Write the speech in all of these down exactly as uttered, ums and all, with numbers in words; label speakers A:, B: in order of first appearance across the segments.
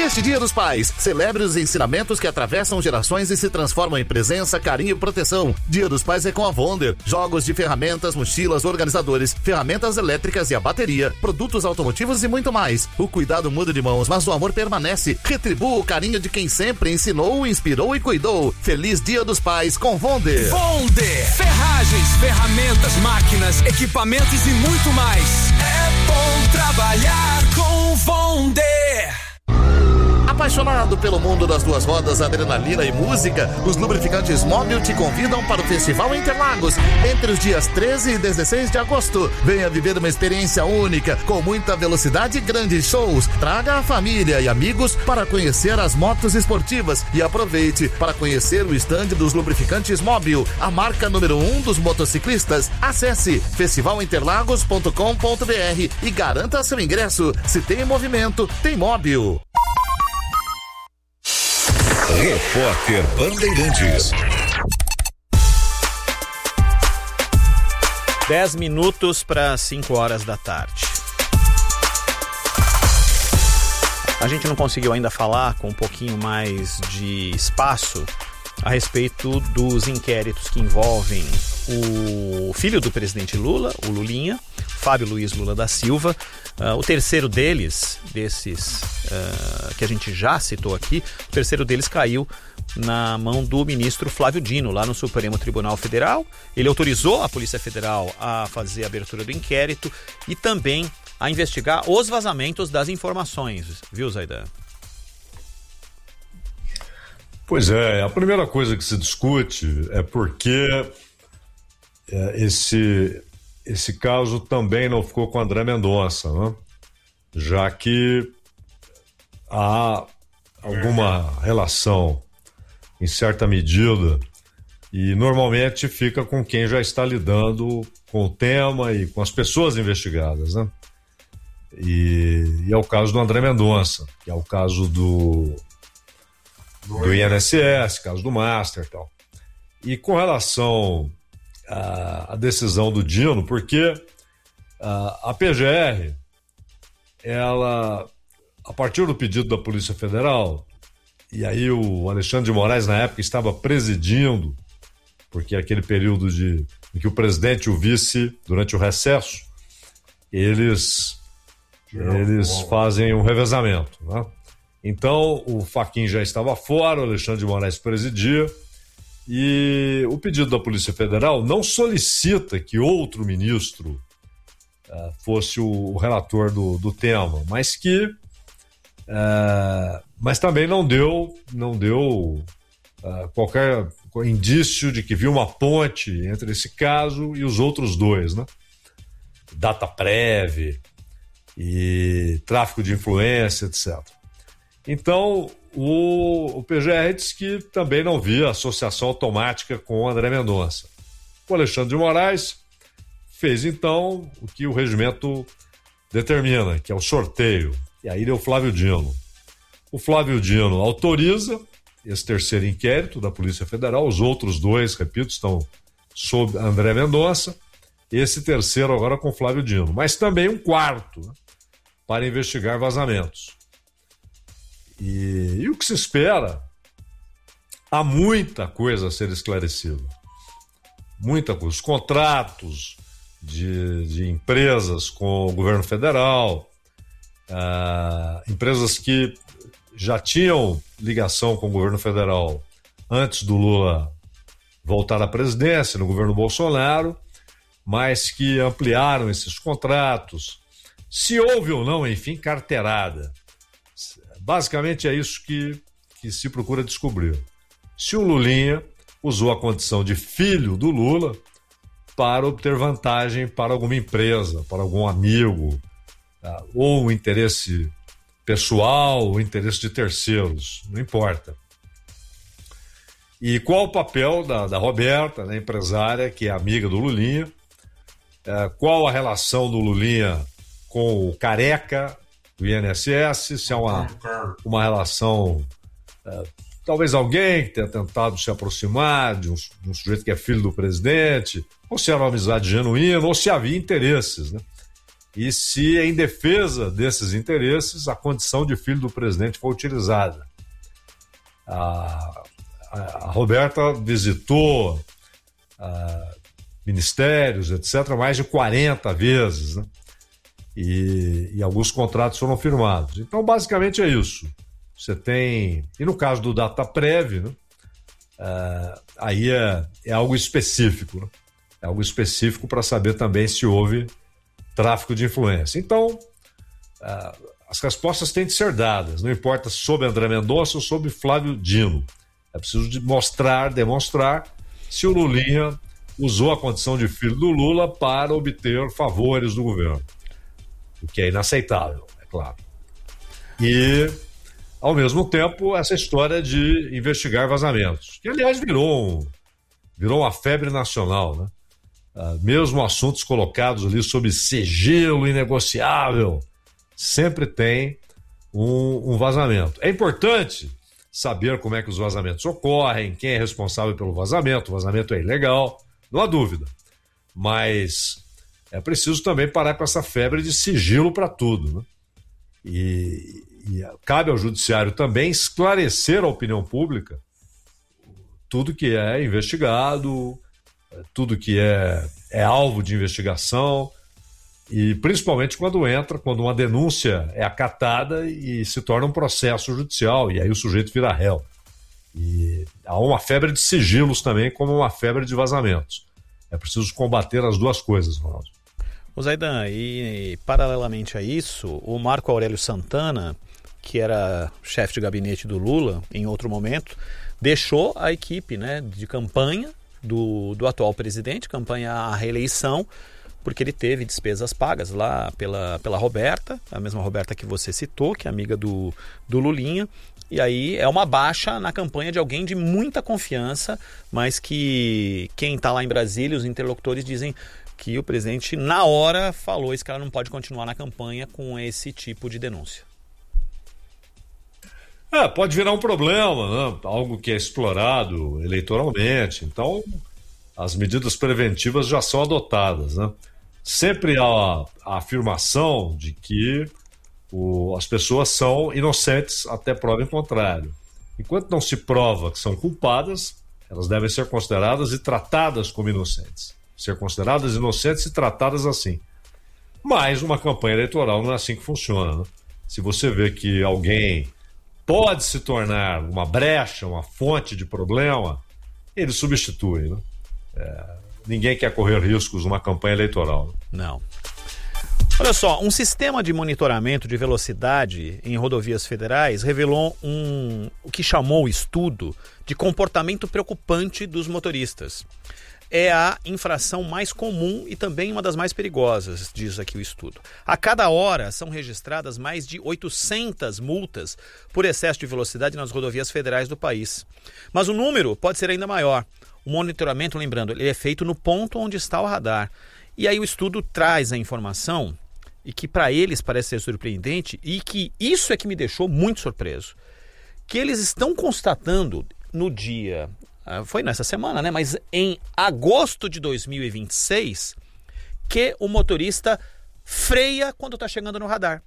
A: Neste Dia dos Pais, celebre os ensinamentos que atravessam gerações e se transformam em presença, carinho e proteção. Dia dos Pais é com a Wonder. Jogos de ferramentas, mochilas, organizadores, ferramentas elétricas e a bateria, produtos automotivos e muito mais. O cuidado muda de mãos, mas o amor permanece. Retribua o carinho de quem sempre ensinou, inspirou e cuidou. Feliz Dia dos Pais com Wonder.
B: Wonder. Ferragens, ferramentas, máquinas, equipamentos e muito mais. É bom trabalhar com Wonder.
A: Apaixonado pelo mundo das duas rodas, adrenalina e música, os lubrificantes Móbil te convidam para o Festival Interlagos entre os dias treze e dezesseis de agosto. Venha viver uma experiência única, com muita velocidade e grandes shows. Traga a família e amigos para conhecer as motos esportivas e aproveite para conhecer o stand dos lubrificantes Móbil, a marca número um dos motociclistas. Acesse festival interlagos ponto com ponto br e garanta seu ingresso. Se tem movimento, tem Móbil.
C: Repórter Bandeirantes.
D: Dez minutos para cinco horas da tarde. A gente não conseguiu ainda falar com um pouquinho mais de espaço a respeito dos inquéritos que envolvem o filho do presidente Lula, o Lulinha, Fábio Luiz Lula da Silva. Uh, o terceiro deles, desses uh, que a gente já citou aqui, o terceiro deles caiu na mão do ministro Flávio Dino, lá no Supremo Tribunal Federal. Ele autorizou a Polícia Federal a fazer a abertura do inquérito e também a investigar os vazamentos das informações, viu, Zaidan?
E: Pois é, a primeira coisa que se discute é porque é, esse... Esse caso também não ficou com André Mendonça, né? Já que há alguma relação, em certa medida, e normalmente fica com quem já está lidando com o tema e com as pessoas investigadas, né? E, e é o caso do André Mendonça, que é o caso do, do I N S S, caso do Master e tal. E com relação A, a decisão do Dino, porque a, a P G R, ela, a partir do pedido da Polícia Federal, e aí o Alexandre de Moraes na época estava presidindo, porque aquele período de, em que o presidente e o vice, durante o recesso, eles, eles fazem um revezamento, né? Então o Fachin já estava fora, o Alexandre de Moraes presidia. E o pedido da Polícia Federal não solicita que outro ministro uh, fosse o, o relator do, do tema, mas que uh, mas também não deu, não deu uh, qualquer indício de que viu uma ponte entre esse caso e os outros dois, né? Data prévia e tráfico de influência, etcétera. Então, o, o P G R diz que também não via associação automática com o André Mendonça. O Alexandre de Moraes fez, então, o que o regimento determina, que é o sorteio. E aí deu o Flávio Dino. O Flávio Dino autoriza esse terceiro inquérito da Polícia Federal. Os outros dois, repito, estão sob André Mendonça. Esse terceiro agora com Flávio Dino. Mas também um quarto, né, para investigar vazamentos. E, e o que se espera, há muita coisa a ser esclarecida. Muita coisa. Os contratos de, de empresas com o governo federal, ah, empresas que já tinham ligação com o governo federal antes do Lula voltar à presidência, no governo Bolsonaro, mas que ampliaram esses contratos. Se houve ou não, enfim, carteirada. Basicamente é isso que, que se procura descobrir. Se o Lulinha usou a condição de filho do Lula para obter vantagem para alguma empresa, para algum amigo, ou um interesse pessoal, ou interesse de terceiros, não importa. E qual o papel da, da Roberta, né, empresária, que é amiga do Lulinha, é, qual a relação do Lulinha com o Careca, do I N S S, se é uma, uma relação, é, talvez alguém que tenha tentado se aproximar de um, de um sujeito que é filho do presidente, ou se era uma amizade genuína, ou se havia interesses, né? e se em defesa desses interesses a condição de filho do presidente foi utilizada. A, a, a Roberta visitou a, ministérios, etcétera, mais de quarenta vezes, né? E, e alguns contratos foram firmados. Então, basicamente é isso. Você tem... E no caso do Dataprev, né? Uh, aí é, é algo específico, né? É algo específico para saber também se houve tráfico de influência. Então, uh, as respostas têm de ser dadas, não importa sobre André Mendonça ou sobre Flávio Dino. É preciso de mostrar, demonstrar se o Lulinha usou a condição de filho do Lula para obter favores do governo, o que é inaceitável, é claro. E, ao mesmo tempo, essa história de investigar vazamentos, que, aliás, virou, um, virou uma febre nacional, né? Uh, mesmo assuntos colocados ali sob sigilo inegociável, sempre tem um, um vazamento. É importante saber como é que os vazamentos ocorrem, quem é responsável pelo vazamento. O vazamento é ilegal, não há dúvida. Mas é preciso também parar com essa febre de sigilo para tudo, né? E, e cabe ao judiciário também esclarecer à opinião pública tudo que é investigado, tudo que é, é alvo de investigação, e principalmente quando entra, quando uma denúncia é acatada e se torna um processo judicial, e aí o sujeito vira réu. E há uma febre de sigilos também, como uma febre de vazamentos. É preciso combater as duas coisas, Ronaldo.
D: O Zaidan, e, e paralelamente a isso, o Marco Aurélio Santana, que era chefe de gabinete do Lula em outro momento, deixou a equipe, né, de campanha do, do atual presidente, campanha à reeleição, porque ele teve despesas pagas lá pela, pela Roberta, a mesma Roberta que você citou, que é amiga do, do Lulinha, e aí é uma baixa na campanha de alguém de muita confiança, mas que quem está lá em Brasília, os interlocutores dizem que o presidente na hora falou esse cara não pode continuar na campanha com esse tipo de denúncia.
E: É, pode virar um problema, né? Algo que é explorado eleitoralmente. Então, as medidas preventivas já são adotadas, né? Sempre há a afirmação de que o, as pessoas são inocentes até prova em contrário. Enquanto não se prova que são culpadas, elas devem ser consideradas e tratadas como inocentes. Ser consideradas inocentes e tratadas assim. Mas uma campanha eleitoral não é assim que funciona, né? Se você vê que alguém pode se tornar uma brecha, uma fonte de problema, ele substitui, né? É, ninguém quer correr riscos numa campanha eleitoral.
D: Não. Olha só, um sistema de monitoramento de velocidade em rodovias federais revelou um, o que chamou o estudo de comportamento preocupante dos motoristas. É a infração mais comum e também uma das mais perigosas, diz aqui o estudo. A cada hora são registradas mais de oitocentas multas por excesso de velocidade nas rodovias federais do país. Mas o número pode ser ainda maior. O monitoramento, lembrando, ele é feito no ponto onde está o radar. E aí o estudo traz a informação, e que para eles parece ser surpreendente, e que isso é que me deixou muito surpreso, que eles estão constatando no dia... Foi nessa semana, né? Mas em agosto de dois mil e vinte e seis, que o motorista freia quando está chegando no radar.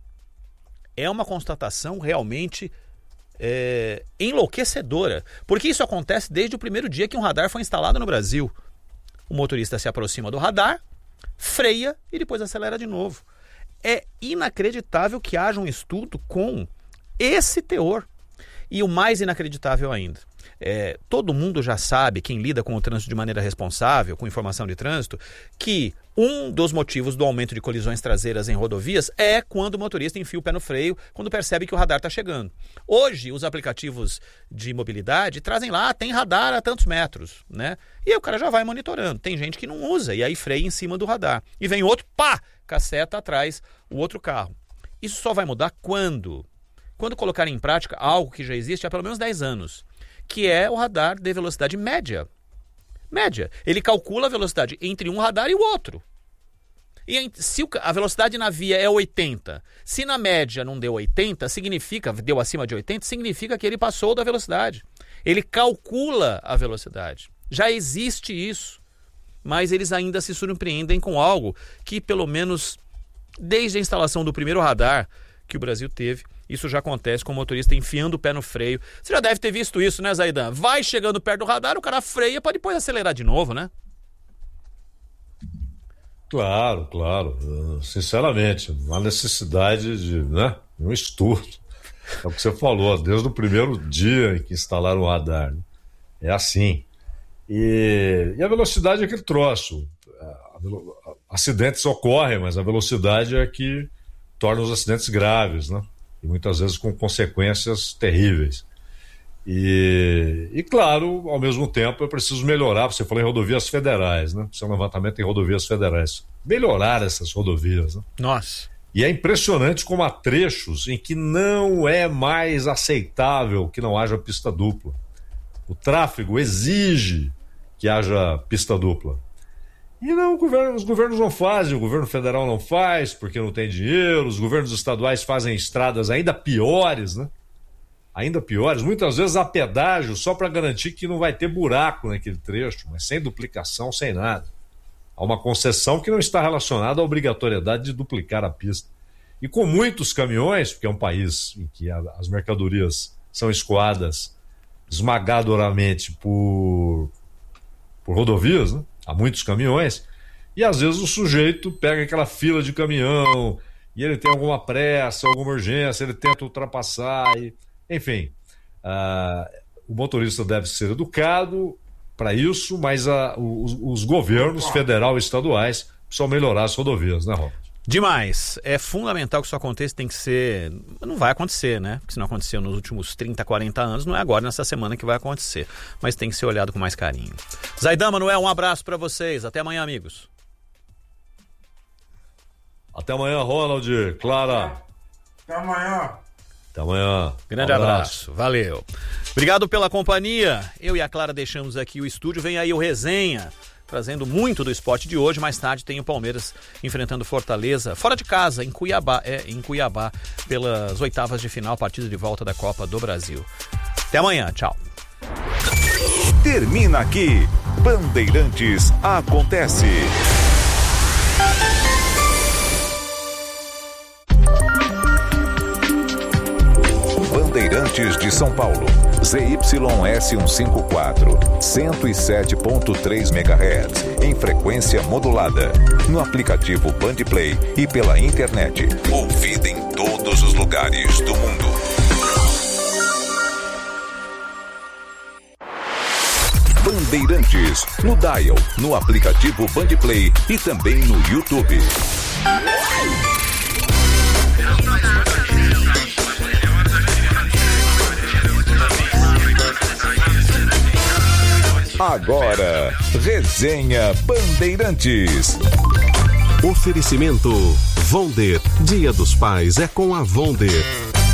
D: É uma constatação realmente é, enlouquecedora, porque isso acontece desde o primeiro dia que um radar foi instalado no Brasil. O motorista se aproxima do radar, freia e depois acelera de novo. É inacreditável que haja um estudo com esse teor. E o mais inacreditável ainda, é, todo mundo já sabe, quem lida com o trânsito de maneira responsável, com informação de trânsito, que um dos motivos do aumento de colisões traseiras em rodovias é quando o motorista enfia o pé no freio, quando percebe que o radar está chegando. Hoje, os aplicativos de mobilidade trazem lá, tem radar a tantos metros, né? E aí o cara já vai monitorando. Tem gente que não usa e aí freia em cima do radar. E vem outro, pá, caceta atrás o outro carro. Isso só vai mudar quando? Quando colocarem em prática algo que já existe há pelo menos dez anos, que é o radar de velocidade média. Média. Ele calcula a velocidade entre um radar e o outro. E se a velocidade na via é oitenta, se na média não deu oitenta, significa, deu acima de oitenta, significa que ele passou da velocidade. Ele calcula a velocidade. Já existe isso, mas eles ainda se surpreendem com algo que pelo menos Desde a instalação do primeiro radar que o Brasil teve, isso já acontece com o motorista enfiando o pé no freio. Você já deve ter visto isso, né, Zaidan? Vai chegando perto do radar, o cara freia para depois acelerar de novo, né?
E: Claro, claro. Sinceramente, não há necessidade de, né, um estudo. É o que você falou, desde o primeiro dia em que instalaram o radar. Né? É assim. E, e a velocidade é aquele troço. Acidentes ocorrem, mas a velocidade é que torna os acidentes graves, né? E muitas vezes com consequências terríveis. E, e claro, ao mesmo tempo é preciso melhorar. Você falou em rodovias federais, né? Isso é um levantamento em rodovias federais. Melhorar essas rodovias, né?
D: Nossa.
E: E é impressionante como há trechos em que não é mais aceitável que não haja pista dupla. O tráfego exige que haja pista dupla. E não, o governo, os governos não fazem, o governo federal não faz porque não tem dinheiro, os governos estaduais fazem estradas ainda piores, né? Ainda piores, muitas vezes há pedágio só para garantir que não vai ter buraco naquele trecho, mas sem duplicação, sem nada. Há uma concessão que não está relacionada à obrigatoriedade de duplicar a pista. E com muitos caminhões, porque é um país em que a, as mercadorias são escoadas esmagadoramente por, por rodovias, né? Há muitos caminhões, e às vezes o sujeito pega aquela fila de caminhão e ele tem alguma pressa, alguma urgência, ele tenta ultrapassar, e, enfim, uh, o motorista deve ser educado para isso, mas a, os, os governos federal e estaduais precisam melhorar as rodovias, né, Robert?
D: Demais. É fundamental que isso aconteça, tem que ser... Não vai acontecer, né? Porque se não aconteceu nos últimos trinta, quarenta anos, não é agora, nessa semana, que vai acontecer. Mas tem que ser olhado com mais carinho. Zaidan, Manuel, um abraço para vocês. Até amanhã, amigos.
E: Até amanhã, Ronald, Clara.
F: Até amanhã.
E: Até amanhã.
D: Grande
E: um
D: abraço.
E: abraço.
D: Valeu. Obrigado pela companhia. Eu e a Clara deixamos aqui o estúdio. Vem aí o Resenha, trazendo muito do esporte de hoje. Mais tarde tem o Palmeiras enfrentando Fortaleza, fora de casa, em Cuiabá, é, em Cuiabá, pelas oitavas de final, partida de volta da Copa do Brasil. Até amanhã, tchau.
C: Termina aqui, Bandeirantes Acontece. Bandeirantes de São Paulo, Z Y S cento e cinquenta e quatro, cento e sete ponto três megahertz, em frequência modulada, no aplicativo Bandplay e pela internet. Ouvida em todos os lugares do mundo. Bandeirantes, no dial, no aplicativo Bandplay e também no YouTube. Agora, Resenha Bandeirantes.
G: Oferecimento Vonder. Dia dos Pais é com a Vonder.